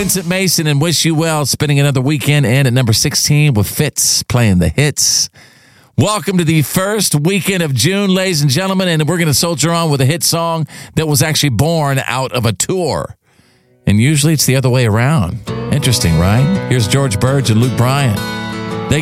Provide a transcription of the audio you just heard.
Vincent Mason and Wish You Well spending another weekend in at number 16 with Fitz playing the hits. Welcome to the first weekend of June, ladies and gentlemen, and we're going to soldier on with a hit song that was actually born out of a tour. And usually it's the other way around. Interesting, right? Here's George Burge and Luke Bryan.